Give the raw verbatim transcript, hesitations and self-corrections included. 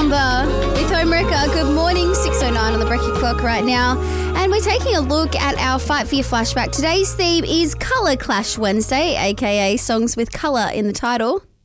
Number with Home Wrecker. Good morning, six oh nine on the Brecky clock right now. And we're taking a look at our Fight for Your flashback. Today's theme is Colour Clash Wednesday, aka songs with colour in the title.